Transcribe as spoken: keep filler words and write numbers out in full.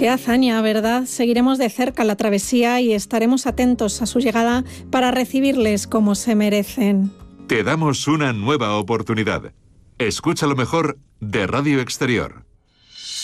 Qué hazaña, ¿verdad? Seguiremos de cerca la travesía y estaremos atentos a su llegada para recibirles como se merecen. Te damos una nueva oportunidad. Escucha lo mejor de Radio Exterior.